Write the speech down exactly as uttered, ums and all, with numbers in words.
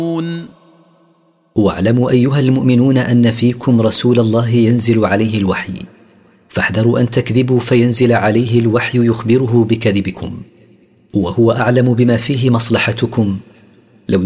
واعلموا أيها المؤمنون أن فيكم رسول الله ينزل عليه الوحي، فاحذروا أن تكذبوا فينزل عليه الوحي يخبره بكذبكم، وهو أعلم بما فيه مصلحتكم